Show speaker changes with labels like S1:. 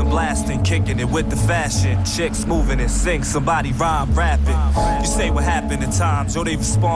S1: blasting, kicking it with the fashion. Chicks moving in sync, somebody rhyme rapping. You say what happened in times, yo, they respond.